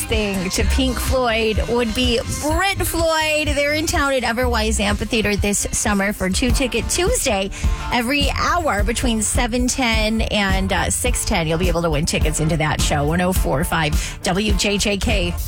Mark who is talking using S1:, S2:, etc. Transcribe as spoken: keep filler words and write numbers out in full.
S1: thing to Pink Floyd would be Brit Floyd. They're in town at Everwise Amphitheater this summer for Two Ticket Tuesday. Every hour between seven ten and uh, six ten, you'll be able to win tickets into that show. one oh four point five W J J K.